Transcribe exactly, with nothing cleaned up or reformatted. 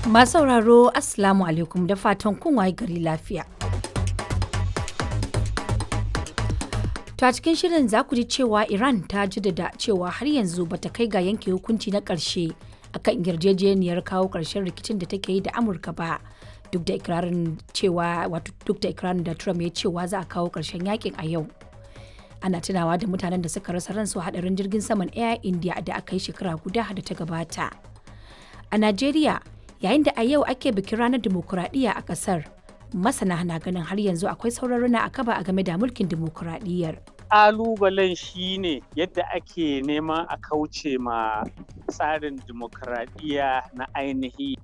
Masu sauraro Assalamu alaikum da fatan kun waye gari lafiya. To a cikin shirin za ku ji cewa Iran ta jaddada cewa har yanzu bata kai ga yanke hukunci na ƙarshe akan yarjejeniyar kawo ƙarshen rikicin da take yi da Amurka ba. Duk da ikirarin cewa wato duk da ikirarin da Trump ya cewa za a kawo ƙarshen yakin a yau. Ana tunawa da mutanen da suka rasa ransu hadarin jirgin saman Air India da aka yi shekara guda da ta gabata. A Najeriya, yayin da a yau ake bikin ranar dimokuraɗiyya a ƙasar, masana na ganin har yanzu akwai sauran rana a kaba a game da mulkin dimokuraɗiyyar. Ƙalubalen shi ne yadda ake neman a kauce ma tsarin dimokuraɗiyya na ainihi.